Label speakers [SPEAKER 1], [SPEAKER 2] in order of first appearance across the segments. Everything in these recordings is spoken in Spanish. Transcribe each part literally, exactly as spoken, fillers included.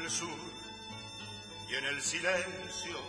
[SPEAKER 1] del sur y en el silencio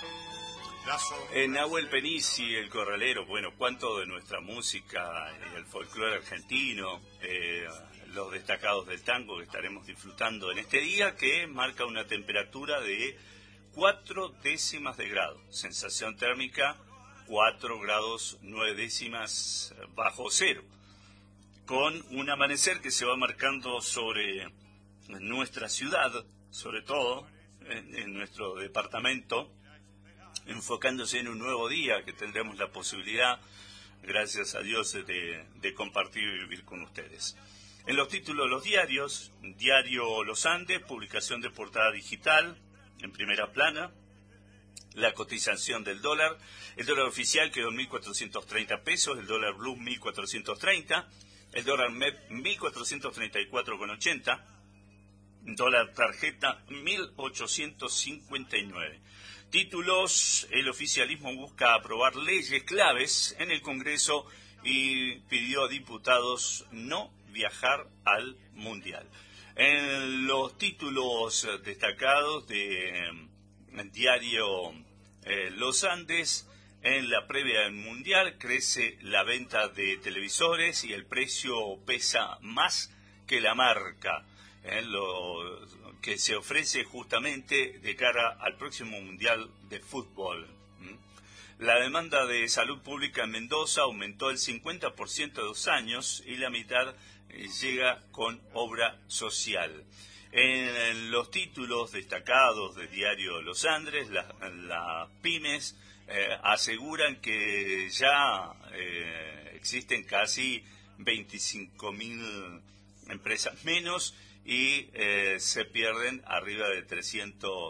[SPEAKER 2] En Nahuel Penici, el corralero, bueno, cuánto de nuestra música y el folclore argentino, eh, los destacados del tango que estaremos disfrutando en este día, que marca una temperatura de cuatro décimas de grado, sensación térmica cuatro grados nueve décimas bajo cero, con un amanecer que se va marcando sobre nuestra ciudad, sobre todo en, en nuestro departamento, enfocándose en un nuevo día que tendremos la posibilidad, gracias a Dios, de, de compartir y vivir con ustedes. En los títulos de los diarios, Diario Los Andes, publicación de portada digital, en primera plana, la cotización del dólar, el dólar oficial quedó en mil cuatrocientos treinta pesos, el dólar blue mil cuatrocientos treinta, el dólar M E P mil cuatrocientos treinta y cuatro con ochenta, dólar tarjeta mil ochocientos cincuenta y nueve. Títulos: el oficialismo busca aprobar leyes claves en el Congreso y pidió a diputados no viajar al Mundial. En los títulos destacados de Diario eh, Los Andes, en la previa del Mundial crece la venta de televisores y el precio pesa más que la marca, eh, lo que se ofrece justamente de cara al próximo Mundial de Fútbol. ¿Mm? La demanda de salud pública en Mendoza aumentó el cincuenta por ciento de dos años y la mitad eh, llega con obra social. En los títulos destacados del Diario Los Andes, las la pymes eh, aseguran que ya eh, existen casi veinticinco mil empresas menos y eh, se pierden arriba de trescientos